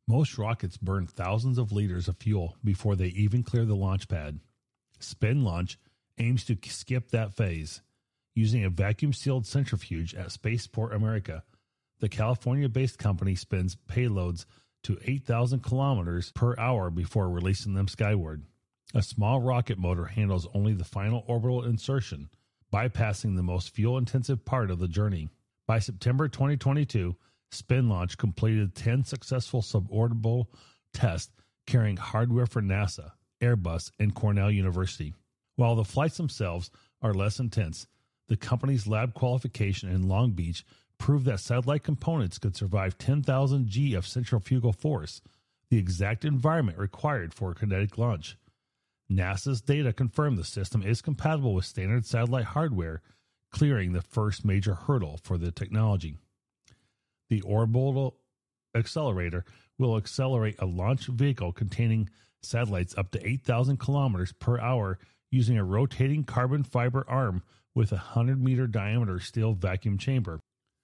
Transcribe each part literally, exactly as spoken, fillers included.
Most rockets burn thousands of liters of fuel before they even clear the launch pad. Spin Launch aims to skip that phase. Using a vacuum-sealed centrifuge at Spaceport America, the California-based company spins payloads to eight thousand kilometers per hour before releasing them skyward. A small rocket motor handles only the final orbital insertion, bypassing the most fuel-intensive part of the journey. By September twenty twenty-two, Spin Launch completed ten successful suborbital tests carrying hardware for NASA, Airbus, and Cornell University. While the flights themselves are less intense, the company's lab qualification in Long Beach proved that satellite components could survive ten thousand G of centrifugal force, the exact environment required for a kinetic launch. NASA's data confirmed the system is compatible with standard satellite hardware, clearing the first major hurdle for the technology. The orbital accelerator will accelerate a launch vehicle containing satellites up to eight thousand kilometers per hour using a rotating carbon fiber arm with a one hundred meter diameter steel vacuum chamber.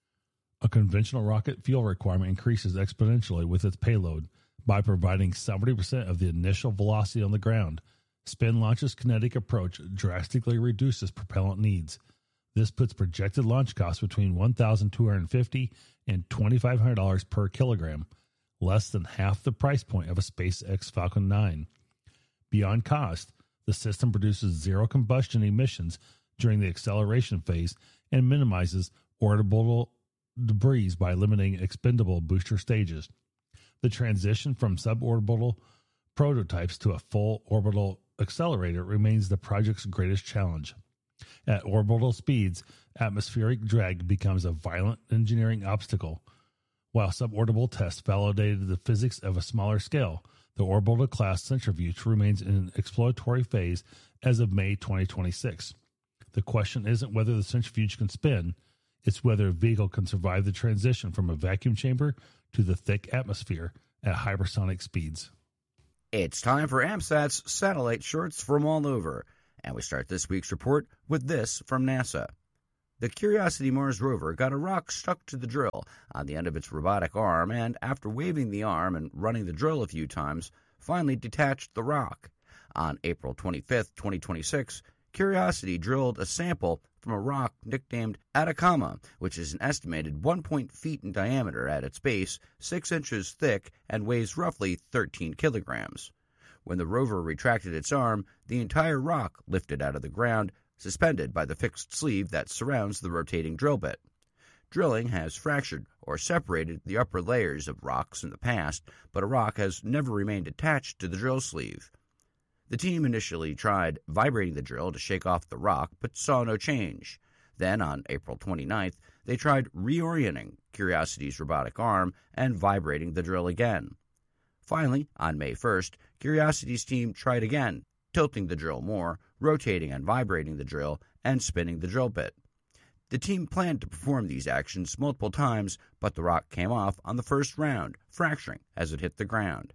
A conventional rocket fuel requirement increases exponentially with its payload by providing seventy percent of the initial velocity on the ground. Spin Launch's kinetic approach drastically reduces propellant needs. This puts projected launch costs between one thousand two hundred fifty dollars and two thousand five hundred dollars per kilogram, less than half the price point of a SpaceX Falcon nine. Beyond cost, the system produces zero combustion emissions during the acceleration phase and minimizes orbital debris by eliminating expendable booster stages. The transition from suborbital prototypes to a full orbital accelerator remains the project's greatest challenge. At orbital speeds, atmospheric drag becomes a violent engineering obstacle. While suborbital tests validated the physics of a smaller scale, the orbital-class centrifuge remains in an exploratory phase as of May twenty twenty-six. The question isn't whether the centrifuge can spin, it's whether a vehicle can survive the transition from a vacuum chamber to the thick atmosphere at hypersonic speeds. It's time for AMSAT's satellite shorts from all over, and we start this week's report with this from NASA. The Curiosity Mars rover got a rock stuck to the drill on the end of its robotic arm and, after waving the arm and running the drill a few times, finally detached the rock. On April twenty-fifth, twenty twenty-six, Curiosity drilled a sample from a rock nicknamed Atacama, which is an estimated one point five feet in diameter at its base, six inches thick, and weighs roughly thirteen kilograms. When the rover retracted its arm, the entire rock lifted out of the ground, suspended by the fixed sleeve that surrounds the rotating drill bit. Drilling has fractured or separated the upper layers of rocks in the past, but a rock has never remained attached to the drill sleeve. The team initially tried vibrating the drill to shake off the rock, but saw no change. Then, on April twenty-ninth, they tried reorienting Curiosity's robotic arm and vibrating the drill again. Finally, on May first, Curiosity's team tried again, tilting the drill more, rotating and vibrating the drill, and spinning the drill bit. The team planned to perform these actions multiple times, but the rock came off on the first round, fracturing as it hit the ground.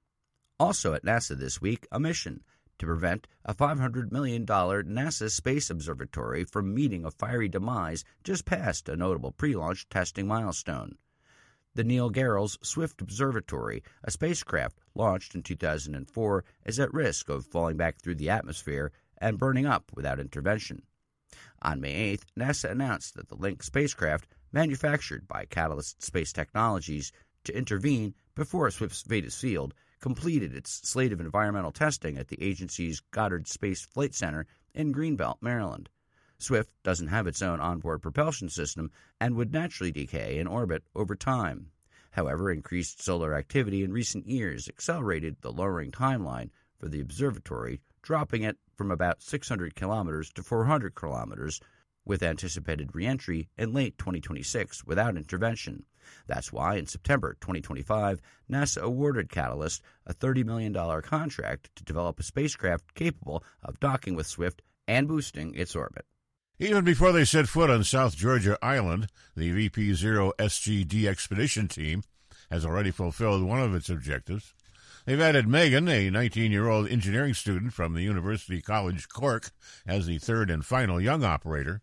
Also at NASA this week, a mission to prevent a five hundred million dollars NASA Space Observatory from meeting a fiery demise just passed a notable pre-launch testing milestone. The Neil Gehrels Swift Observatory, a spacecraft launched in two thousand four, is at risk of falling back through the atmosphere and burning up without intervention. On May eighth, NASA announced that the Link spacecraft, manufactured by Catalyst Space Technologies, to intervene before Swift's Vetus Field, completed its slate of environmental testing at the agency's Goddard Space Flight Center in Greenbelt, Maryland. Swift doesn't have its own onboard propulsion system and would naturally decay in orbit over time. However, increased solar activity in recent years accelerated the lowering timeline for the observatory, dropping it from about six hundred kilometers to four hundred kilometers, with anticipated reentry in late twenty twenty-six without intervention. That's why in September twenty twenty-five, NASA awarded Catalyst a thirty million dollars contract to develop a spacecraft capable of docking with Swift and boosting its orbit. Even before they set foot on South Georgia Island, the V P zero S G D expedition team has already fulfilled one of its objectives. They've added Megan, a nineteen-year-old engineering student from the University College Cork, as the third and final young operator.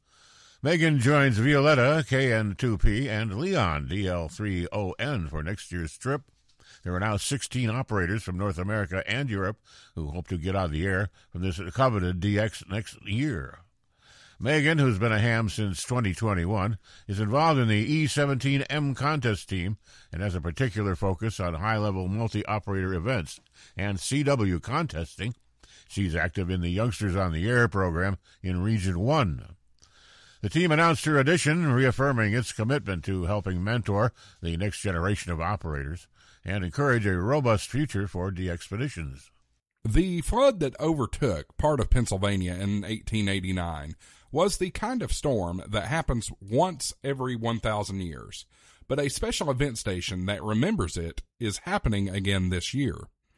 Megan joins Violetta, K N two P, and Leon, D L three O N, for next year's trip. There are now sixteen operators from North America and Europe who hope to get on the air from this coveted D X next year. Megan, who's been a ham since twenty twenty-one, is involved in the E seventeen M contest team and has a particular focus on high-level multi-operator events and C W contesting. She's active in the Youngsters on the Air program in Region one. The team announced her addition, reaffirming its commitment to helping mentor the next generation of operators and encourage a robust future for DXpeditions. The flood that overtook part of Pennsylvania in eighteen eighty-nine was the kind of storm that happens once every one thousand years, but a special event station that remembers it is happening again this year.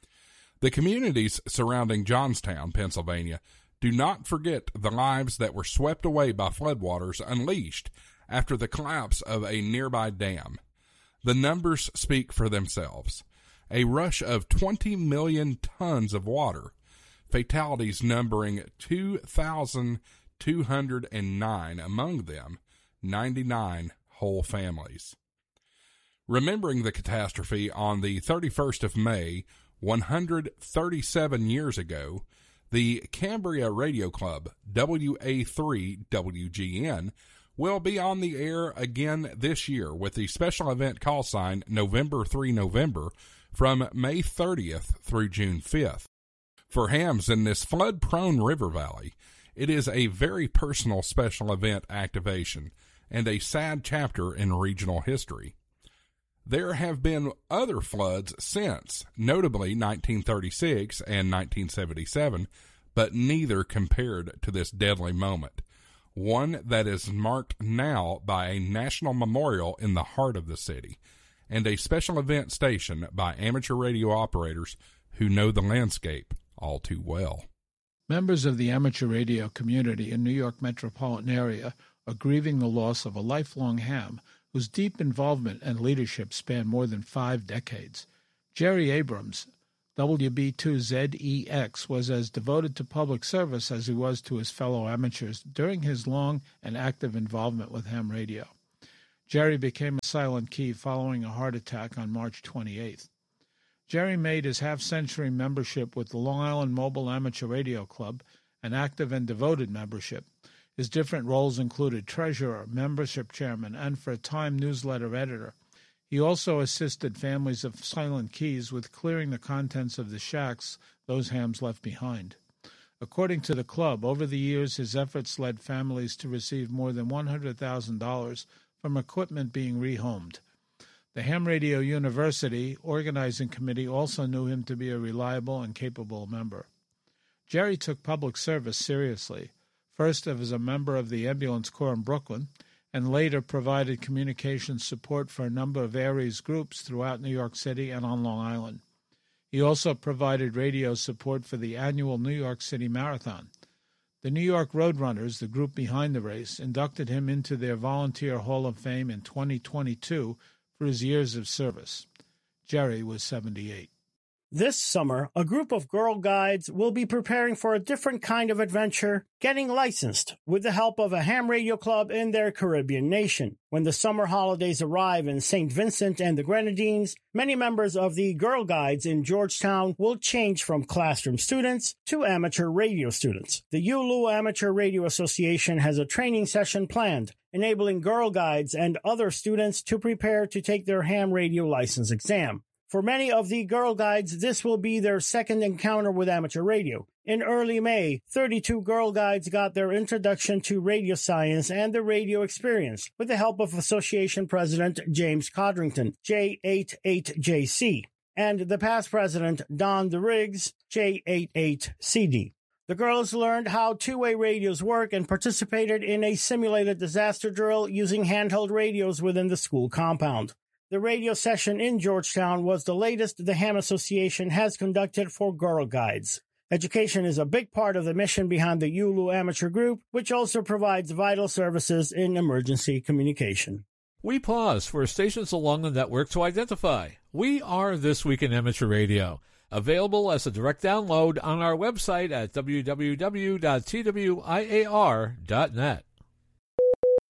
The communities surrounding Johnstown, Pennsylvania, do not forget the lives that were swept away by floodwaters unleashed after the collapse of a nearby dam. The numbers speak for themselves. A rush of twenty million tons of water, fatalities numbering two thousand two hundred nine, among them ninety-nine whole families. Remembering the catastrophe on the thirty-first of May, one hundred thirty-seven years ago, the Cambria Radio Club, W A three W G N, will be on the air again this year with the special event call sign November three November from May thirtieth through June fifth. For hams in this flood-prone river valley, it is a very personal special event activation and a sad chapter in regional history. There have been other floods since, notably nineteen thirty-six and nineteen seventy-seven, but neither compared to this deadly moment, one that is marked now by a national memorial in the heart of the city, and a special event station by amateur radio operators who know the landscape all too well. Members of the amateur radio community in New York metropolitan area are grieving the loss of a lifelong ham whose deep involvement and leadership span more than five decades. Jerry Abrams, W B two Z E X, was as devoted to public service as he was to his fellow amateurs during his long and active involvement with ham radio. Jerry became a silent key following a heart attack on March twenty-eighth. Jerry made his half-century membership with the Long Island Mobile Amateur Radio Club an active and devoted membership. His different roles included treasurer, membership chairman, and for a time newsletter editor. He also assisted families of silent keys with clearing the contents of the shacks those hams left behind. According to the club, over the years his efforts led families to receive more than one hundred thousand dollars from equipment being rehomed. The Ham Radio University organizing committee also knew him to be a reliable and capable member. Jerry took public service seriously, first as a member of the Ambulance Corps in Brooklyn, and later provided communications support for a number of ARES groups throughout New York City and on Long Island. He also provided radio support for the annual New York City Marathon. The New York Roadrunners, the group behind the race, inducted him into their Volunteer Hall of Fame in twenty twenty-two for his years of service. Jerry was seventy-eight. This summer, a group of Girl Guides will be preparing for a different kind of adventure, getting licensed with the help of a ham radio club in their Caribbean nation. When the summer holidays arrive in Saint Vincent and the Grenadines, many members of the Girl Guides in Georgetown will change from classroom students to amateur radio students. The U L U Amateur Radio Association has a training session planned, enabling Girl Guides and other students to prepare to take their ham radio license exam. For many of the Girl Guides, this will be their second encounter with amateur radio. In early May, thirty-two Girl Guides got their introduction to radio science and the radio experience with the help of Association President James Codrington, J eighty-eight J C, and the past president, Don DeRiggs, J eighty-eight C D. The girls learned how two-way radios work and participated in a simulated disaster drill using handheld radios within the school compound. The radio session in Georgetown was the latest the Ham Association has conducted for Girl Guides. Education is a big part of the mission behind the U L U Amateur Group, which also provides vital services in emergency communication. We pause for stations along the network to identify. We are This Week in Amateur Radio, available as a direct download on our website at w w w dot t w i a r dot net.